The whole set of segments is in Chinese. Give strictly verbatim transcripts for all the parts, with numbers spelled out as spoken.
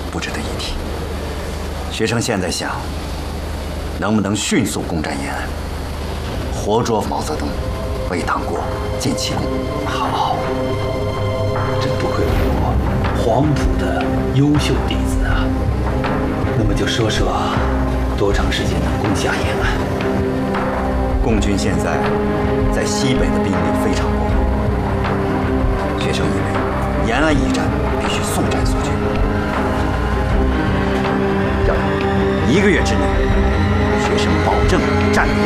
布置的议题。学生现在想，能不能迅速攻占延安，活捉毛泽东，为党国建奇功。 好，真不愧为我黄埔的优秀弟子啊！那么就说说多长时间能攻下延安？ 共军现在在西北的兵力非常薄弱，学生以为延安一战必须速战速决。要一个月之内，学生保证战斗。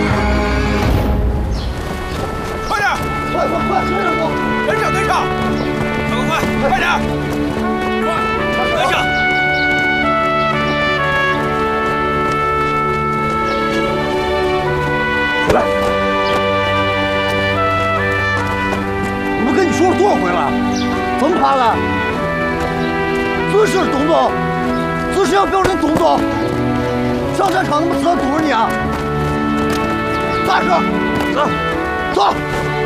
快点！快快快，跟上走！跟上跟上！快快快，快点！快跟上！ 来！我跟你说了多少回了，怎么爬了？姿势，董总，姿势要标准，董总。上战场那么死堵着你啊！大师，走，走。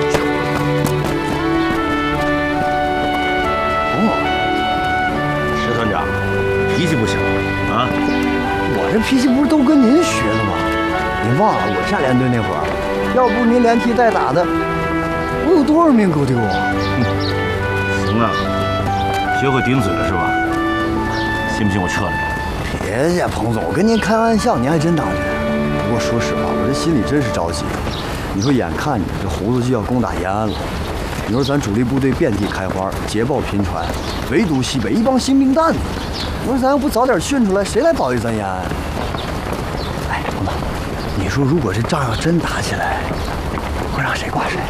哦， 石团长，脾气不小啊！ 我这脾气不是都跟您学的吗？您忘了我下连队那会儿，要不是您连踢带打的，我有多少命狗丢啊！ 行了，学会顶嘴了是吧？信不信我撤了？ 别介，彭总，我跟您开玩笑，您还真当真。不过说实话，我这心里真是着急。你说，眼看着这胡子就要攻打延安了，你说咱主力部队遍地开花，捷报频传，唯独西北一帮新兵蛋子。我说咱要不早点训出来，谁来保卫咱延安？哎，彭总，你说如果这仗要真打起来，会让谁挂谁？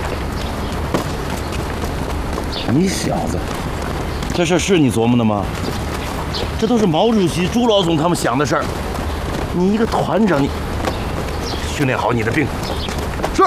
你小子，这事是你琢磨的吗？这都是毛主席、朱老总他们想的事儿。你一个团长，你训练好你的兵。 是。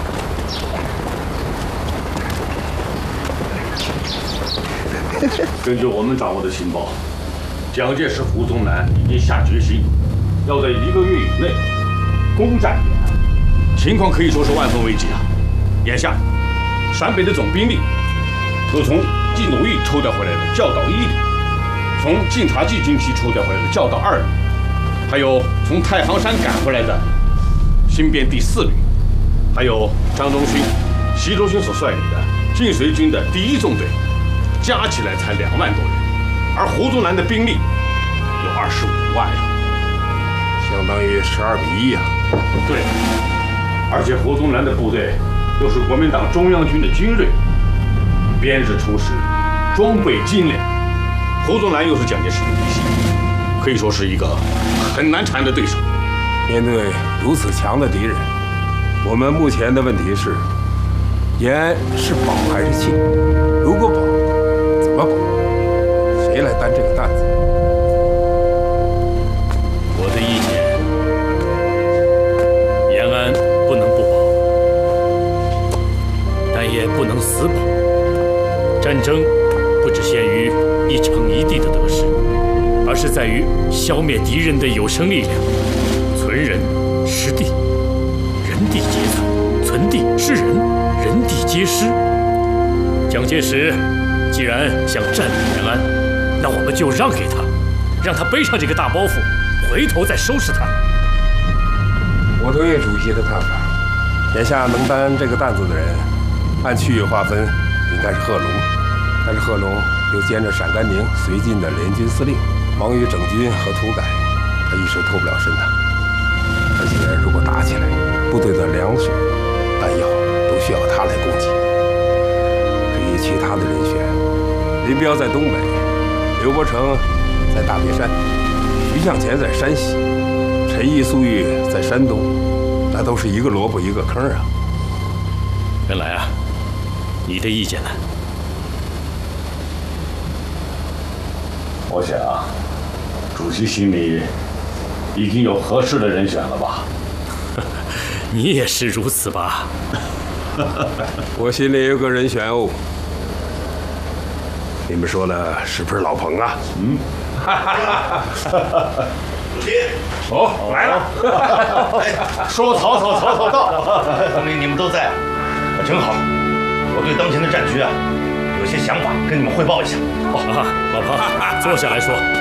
根据我们掌握的情报，蒋介石、胡宗南已经下决心，要在一个月以内攻占延安，情况可以说是万分危急啊！眼下，陕北的总兵力有从冀鲁豫抽调回来的教导一旅。从晋察冀军区抽调回来的教导二旅，还有从太行山赶回来的新编第四旅，还有张忠勋、习仲勋所率领的晋绥军的第一纵队，加起来才两万多人，而胡宗南的兵力有二十五万呀， 相当于十二比一啊。 对，而且胡宗南的部队又是国民党中央军的精锐，编制充实，装备精良。胡宗南又是蒋介石的嫡系，可以说是一个很难缠的对手。 面对如此强的敌人，我们目前的问题是：延安是保还是弃？如果保，怎么保？谁来担这个担子？ 我的意见，延安不能不保，但也不能死保。战争不只限于一城一地的得失，而是在于消灭敌人的有生力量，存人失地，人地皆存，存地失人，人地皆失。蒋介石既然想占领延安，那我们就让给他，让他背上这个大包袱，回头再收拾他。 我同意主席的看法，眼下能担这个担子的人，按区域划分，应该是贺龙，但是贺龙又兼着陕甘宁、绥靖的联军司令，忙于整军和土改，他一时脱不了身的。而且如果打起来，部队的粮食、弹药都需要他来供给。至于其他的人选，林彪在东北，刘伯承在大别山，徐向前在山西，陈毅、粟裕在山东，那都是一个萝卜一个坑啊。 原来啊，你的意见呢？ 我想，主席心里已经有合适的人选了吧？ 你也是如此吧？ 我心里有个人选哦。你们说的是不是老彭啊？ 嗯。 主席， 哦，来了。说曹操，曹操到。 总理，你们都在啊，真好。我对当前的战局啊，有些想法跟你们汇报一下。 好，老彭，坐下来说。